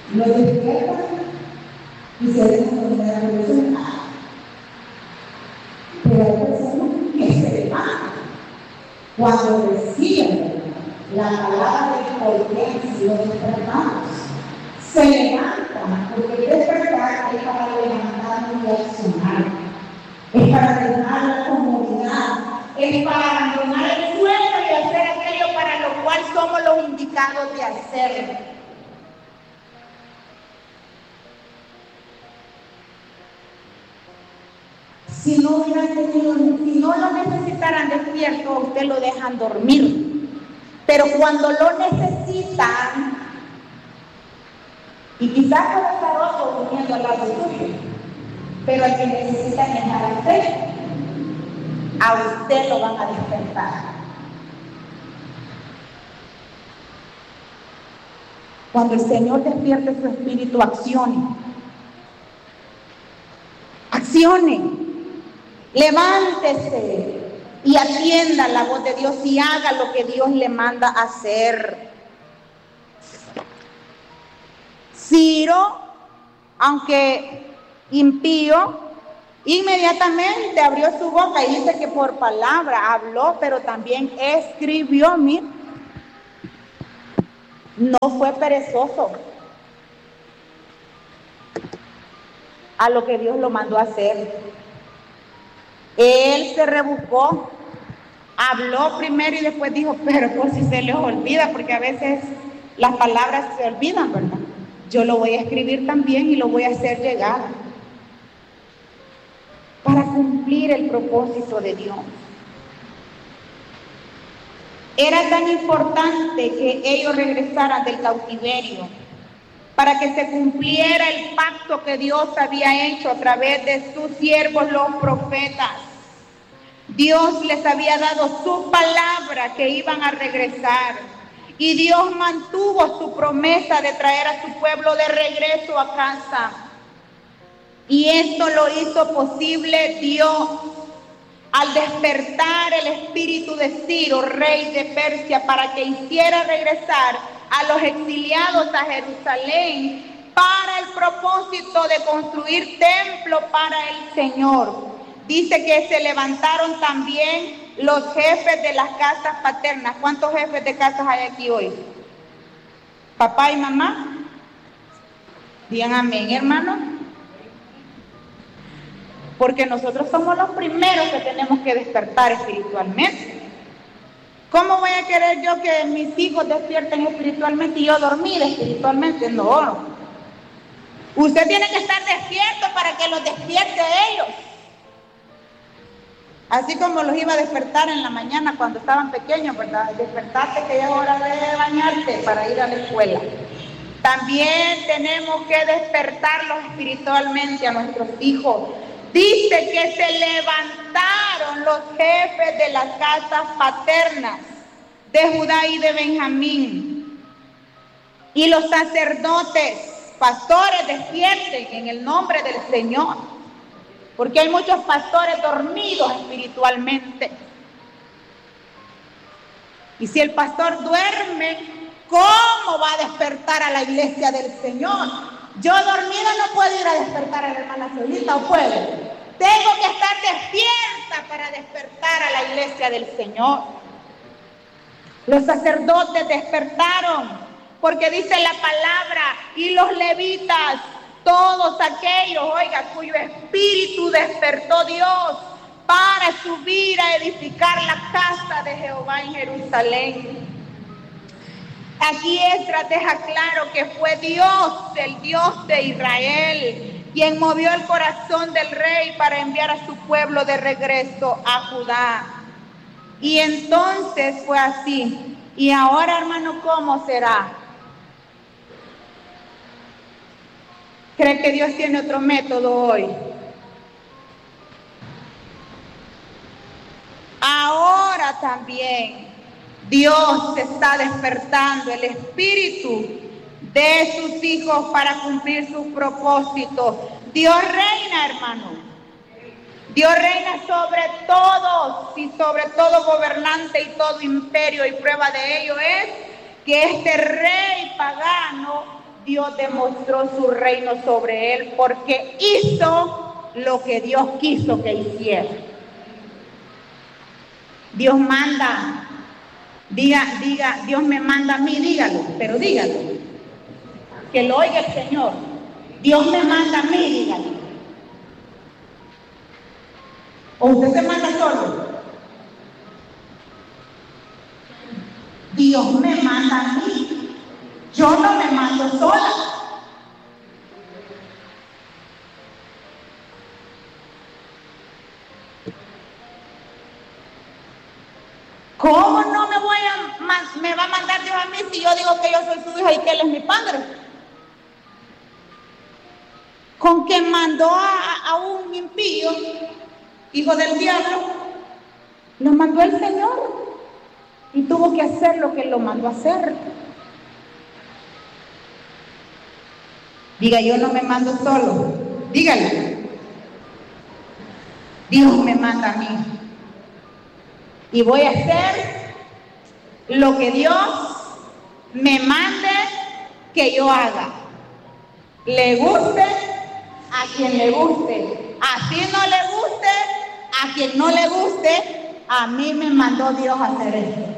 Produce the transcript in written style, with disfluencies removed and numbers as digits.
Lo despiertan y se dejan dominar a la persona. Pero hay personas que se levantan cuando reciben la palabra de potencia y los despertados. Se levantan, porque el despertar es para levantarnos y accionar, es para dejar la comodidad, es para abandonar el sueño y hacer aquello para lo cual somos los indicados de hacerlo. Si no lo necesitaran despierto, usted lo dejan dormir. Pero cuando lo necesitan, y quizás puede estar otro durmiendo al lado suyo, pero al que necesitan es a usted lo van a despertar. Cuando el Señor despierte su espíritu, accione, levántese y atienda la voz de Dios y haga lo que Dios le manda hacer. Ciro, aunque impío, inmediatamente abrió su boca y dice que por palabra habló, pero también escribió. No fue perezoso a lo que Dios lo mandó a hacer. Él se rebuscó, habló primero y después dijo, pero por si se les olvida, porque a veces las palabras se olvidan, ¿verdad? Yo lo voy a escribir también y lo voy a hacer llegar para cumplir el propósito de Dios. Era tan importante que ellos regresaran del cautiverio para que se cumpliera el pacto que Dios había hecho a través de sus siervos, los profetas. Dios les había dado su palabra que iban a regresar. Y Dios mantuvo su promesa de traer a su pueblo de regreso a casa. Y esto lo hizo posible Dios al despertar el espíritu de Ciro, rey de Persia, para que hiciera regresar a los exiliados a Jerusalén para el propósito de construir templo para el Señor. Dice que se levantaron también los jefes de las casas paternas. ¿Cuántos jefes de casas hay aquí hoy? ¿Papá y mamá? Digan amén, hermano. Porque nosotros somos los primeros que tenemos que despertar espiritualmente. ¿Cómo voy a querer yo que mis hijos despierten espiritualmente y yo dormir espiritualmente? No. Usted tiene que estar despierto para que los despierte a ellos. Así como los iba a despertar en la mañana cuando estaban pequeños, ¿verdad? Despertarte que ya es hora de bañarte para ir a la escuela. También tenemos que despertarlos espiritualmente a nuestros hijos. Dice que se levantaron los jefes de las casas paternas de Judá y de Benjamín. Y los sacerdotes, pastores, despierten en el nombre del Señor. Porque hay muchos pastores dormidos espiritualmente. Y si el pastor duerme, ¿cómo va a despertar a la iglesia del Señor? Yo dormida no puedo ir a despertar a la hermana Celita, ¿o puedo? Tengo que estar despierta para despertar a la iglesia del Señor. Los sacerdotes despertaron, porque dice la palabra, y los levitas, todos aquellos, oiga, cuyo espíritu despertó Dios para subir a edificar la casa de Jehová en Jerusalén. Aquí Esdras deja claro que fue Dios, el Dios de Israel, quien movió el corazón del rey para enviar a su pueblo de regreso a Judá. Y entonces fue así. Y ahora, hermano, ¿cómo será? ¿Cree que Dios tiene otro método hoy? Ahora también Dios está despertando el espíritu de sus hijos para cumplir sus propósitos. Dios reina, hermano. Dios reina sobre todos y sobre todo gobernante y todo imperio. Y prueba de ello es que este rey pagano Dios demostró su reino sobre él porque hizo lo que Dios quiso que hiciera. Dios manda, diga, Dios me manda a mí, dígalo, pero dígalo, que lo oiga el Señor. Dios me manda a mí, dígalo. ¿O usted se manda solo? Dios me manda a mí. Yo no me mando sola. ¿Cómo no me va a mandar Dios a mí si yo digo que yo soy su hija y que Él es mi padre? Con que mandó a un impío, hijo del diablo, lo mandó el Señor y tuvo que hacer lo que Él lo mandó a hacer. Diga, yo no me mando solo. Dígale. Dios me manda a mí. Y voy a hacer lo que Dios me mande que yo haga. Le guste a quien le guste. Así no le guste a quien no le guste. A mí me mandó Dios a hacer esto.